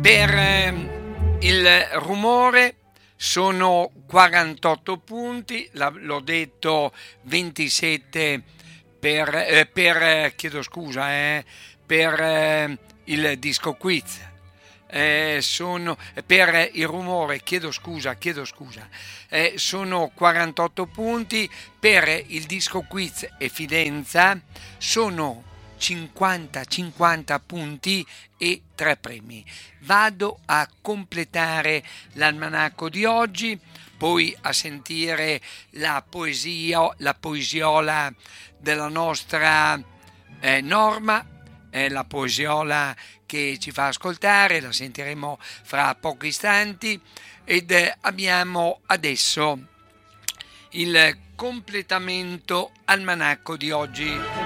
Per il rumore sono 48 punti, l'ho detto 27 chiedo scusa, per il disco quiz. Sono per il rumore, chiedo scusa, sono 48 punti, per il disco quiz e fidenza sono 50 punti e 3 premi. Vado a completare l'almanacco di oggi, poi a sentire la poesiola della nostra Norma, la poesiola che ci fa ascoltare, la sentiremo fra pochi istanti, ed abbiamo adesso il completamento almanacco di oggi.